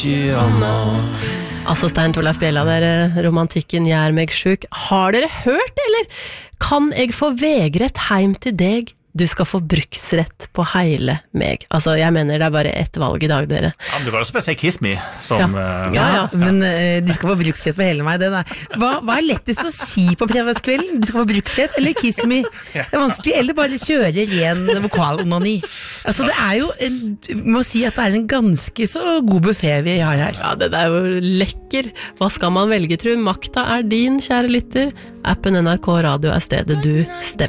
Altså Stein Torleif Bjella, romantikken gjør meg sjuk. Har dere hørt, eller? Kan jeg få vegrett heim til deg? Du skal få bruksrett på hele meg. Altså, jeg mener det bare ett valg I dag, dere. Ja, men du kan også bare si Kiss Me, som... men du skal få bruksrett på hele meg. Hva lettest å si på fredagskvelden? Du skal få bruksrett, eller Kiss Me? Det vanskelig, eller bare kjøre ren vokalonani. Altså, det jo, må si at det en ganske så god buffet vi har her. Ja, det jo lekker. Hva skal man velge, tro? Makta din, kjære lytter. Appen NRK Radio stedet du stemmer.